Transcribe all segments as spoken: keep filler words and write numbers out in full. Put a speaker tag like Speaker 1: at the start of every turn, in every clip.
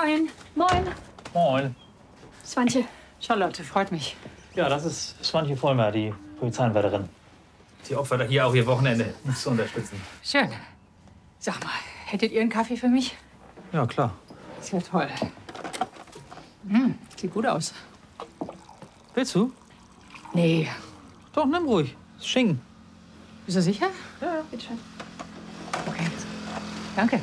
Speaker 1: Moin. Moin.
Speaker 2: Moin.
Speaker 1: Swantje. Charlotte, freut mich.
Speaker 2: Ja, das ist Swantje Vollmer, die Polizeianwärterin. Die Opfer da hier auch ihr Wochenende zu unterstützen.
Speaker 1: Schön. Sag mal, hättet ihr einen Kaffee für mich?
Speaker 2: Ja, klar.
Speaker 1: Das wäre toll. Hm, sieht gut aus.
Speaker 2: Willst du?
Speaker 1: Nee.
Speaker 2: Doch, nimm ruhig. Das ist Schinken.
Speaker 1: Bist du sicher?
Speaker 2: Ja, ja, bitte schön.
Speaker 1: Okay. Danke.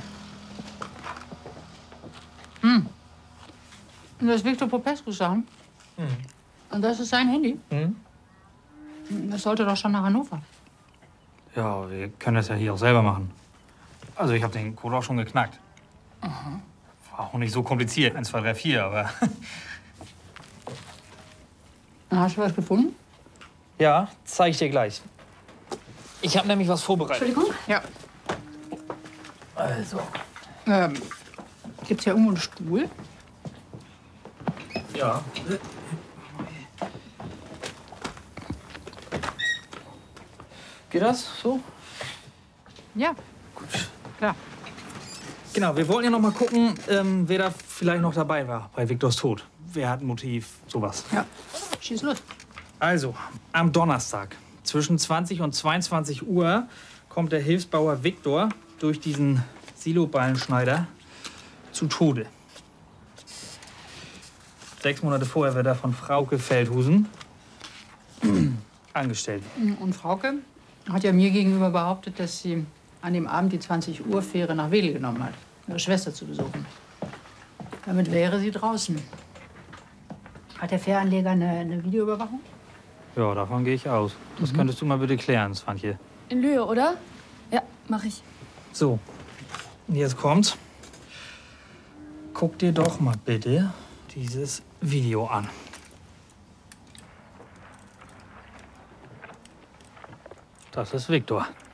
Speaker 1: Hm. Und das ist Victor Popescu sagen?
Speaker 2: Mhm.
Speaker 1: Und das ist sein Handy?
Speaker 2: Mhm.
Speaker 1: Das sollte doch schon nach Hannover.
Speaker 2: Ja, wir können das ja hier auch selber machen. Also ich habe den Code auch schon geknackt.
Speaker 1: Aha.
Speaker 2: War auch nicht so kompliziert. eins, zwei, drei, vier, aber...
Speaker 1: Hast du was gefunden?
Speaker 2: Ja, zeige ich dir gleich. Ich habe nämlich was vorbereitet.
Speaker 1: Entschuldigung? Ja.
Speaker 2: Also.
Speaker 1: Ähm, gibt's hier irgendwo einen Stuhl?
Speaker 2: Ja. Geht das so?
Speaker 1: Ja.
Speaker 2: Gut.
Speaker 1: Klar.
Speaker 2: Genau, wir wollten ja noch mal gucken, ähm, wer da vielleicht noch dabei war bei Viktors Tod. Wer hat ein Motiv, sowas.
Speaker 1: Ja. Schieß los.
Speaker 2: Also, am Donnerstag zwischen zwanzig und zweiundzwanzig Uhr kommt der Hilfsbauer Viktor durch diesen Siloballenschneider zu Tode. Sechs Monate vorher wird er von Frauke Feldhusen angestellt.
Speaker 1: Und Frauke hat ja mir gegenüber behauptet, dass sie an dem Abend die zwanzig Uhr Fähre nach Wedel genommen hat, ihre Schwester zu besuchen. Damit wäre sie draußen. Hat der Fähranleger eine, eine Videoüberwachung?
Speaker 2: Ja, davon gehe ich aus. Das
Speaker 1: Mhm.
Speaker 2: könntest du mal bitte klären, Swantje.
Speaker 3: In Lühe, oder? Ja, mach ich.
Speaker 2: So, und jetzt kommt's. Guck dir doch mal bitte dieses Video an. Das ist Viktor.